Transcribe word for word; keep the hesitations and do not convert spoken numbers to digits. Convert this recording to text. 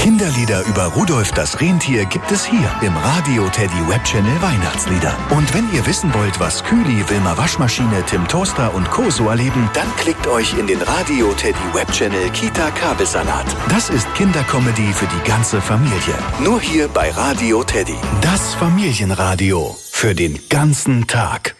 Kinderlieder über Rudolf das Rentier gibt es hier im Radio Teddy Webchannel Weihnachtslieder. Und wenn ihr wissen wollt, was Kühli, Wilma Waschmaschine, Tim Toaster und Co. so erleben, dann klickt euch in den Radio Teddy Webchannel Kita Kabelsalat. Das ist Kindercomedy für die ganze Familie. Nur hier bei Radio Teddy. Das Familienradio für den ganzen Tag.